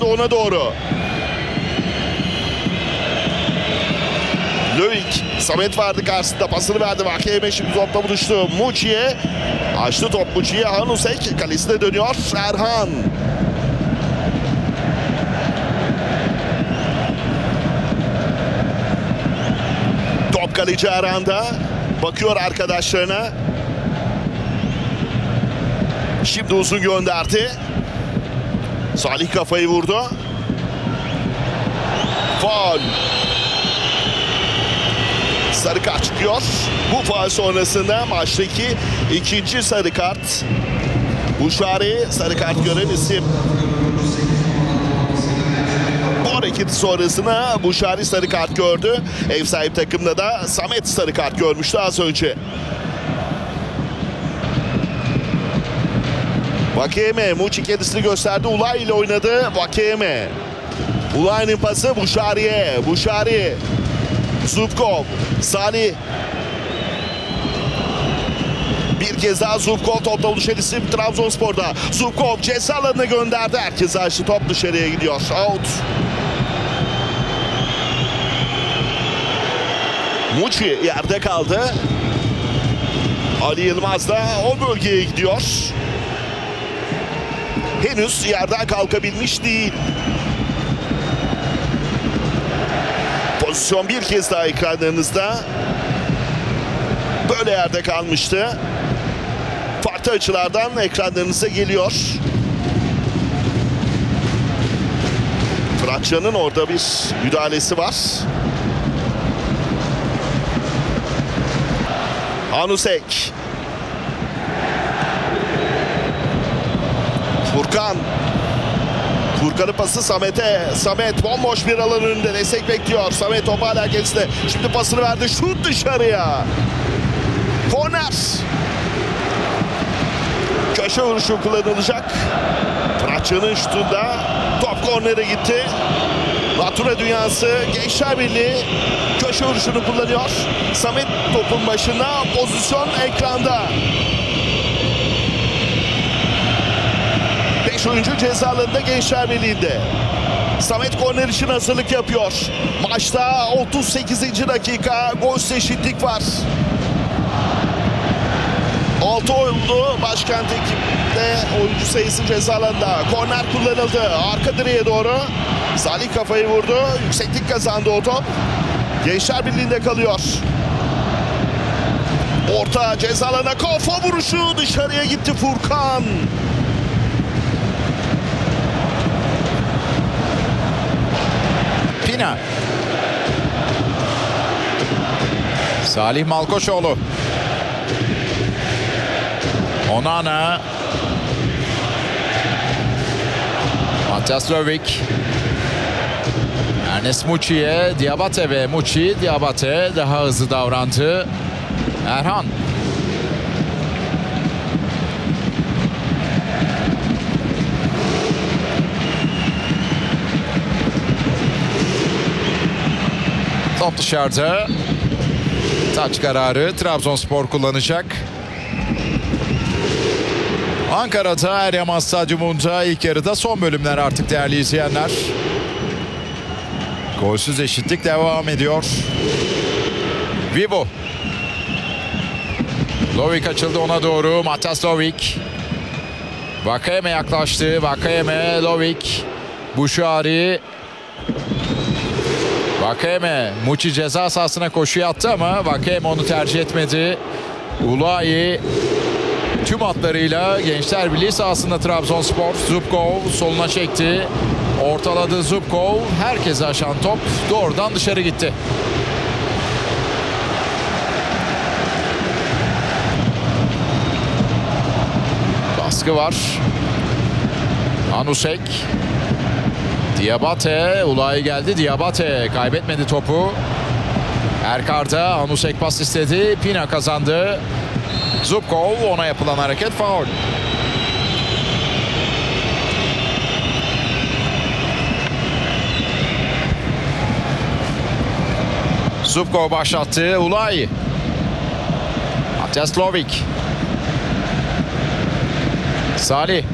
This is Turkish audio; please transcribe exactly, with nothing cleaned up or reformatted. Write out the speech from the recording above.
kazandı ona doğru. Löwik, Samet vardı karşısında, pasını verdi. Vakeme şimdi topla buluştu. Muçi'ye açtı top Muçi'ye. Hanusek kalesine dönüyor. Erhan. Top kaleci Erhan'da. Bakıyor arkadaşlarına. Şimdi uzun gönderdi. Salih kafayı vurdu. Faul. Sarı kart çıkıyor. Bu faul sonrasında maçtaki ikinci sarı kart. Buşari sarı kart gören isim. Bu hareketi sonrasında Buşari sarı kart gördü. Ev sahibi takımda da Samet sarı kart görmüştü az önce. Vakeme, Muçi kendisini gösterdi. Ulay ile oynadı. Vakeme. Ulay'ın pası Buşari'ye. Buşari. Zubkov. Salih. Bir kez daha Zubkov topla buluşan isim Trabzonspor'da. Zubkov ceza alanına gönderdi. Herkes açtı. Top dışarıya gidiyor. Out. Muçi yerde kaldı. Ali Yılmaz da o bölgeye gidiyor. Henüz yerden kalkabilmiş değil. Pozisyon bir kez daha ekranlarınızda. Böyle yerde kalmıştı. Farklı açılardan ekranlarınıza geliyor. Fıratcan'ın orada bir müdahalesi var. Hanusek. Furkan. Furkan'ın pası Samet'e. Samet bomboş bir alan önünde destek bekliyor. Samet top hala kendisine. Şimdi pasını verdi. Şut dışarıya. Korner. Köşe vuruşu kullanılacak. Fıratcan'ın şutunda top kornere gitti. Natura Dünyası Gençler Birliği köşe vuruşunu kullanıyor. Samet topun başında, pozisyon ekranda. beş oyuncu ceza alanında Gençler Birliği'nde. Samet korner için hazırlık yapıyor. Maçta otuz sekizinci dakika, gol eşitlik var. altı oldu başkent ekipte oyuncu sayısı ceza alanında. Korner kullanıldı. Arka direğe doğru. Salih kafayı vurdu. Yükseklik kazandı o top. Gençler Birliği'nde kalıyor. Orta ceza alanına kafa vuruşu dışarıya gitti Furkan. Pina. Salih Malkoçoğlu. Onana. Matias Löwik. Ernest Muçi'ye. Diabate ve Muçi. Diabate daha hızlı davrandı. Erhan. Top dışarıda. Taç kararı Trabzonspor kullanacak. Ankara'da Eryaman Stadyumunda ilk yarıda son bölümler artık değerli izleyenler. Golsüz eşitlik devam ediyor. Vivo. Löwik açıldı ona doğru. Matias Löwik. Vakeme yaklaştı. Vakeme, Löwik. Buşari. Vakeme. Muçi ceza sahasına koşuya attı ama Vakeme onu tercih etmedi. Ulay tüm hatlarıyla Gençler Birliği sahasında Trabzonspor. Zubkov soluna çekti. Ortaladı Zubkov. Herkese aşan top doğrudan dışarı gitti. Baskı var. Hanusek. Diabate. Ulay geldi. Diabate kaybetmedi topu. Erkar'da Hanusek pas istedi. Pina kazandı. Zubkov, ona yapılan hareket faul. Zubkov başlattı. Ulay. Matias Löwik. Salih.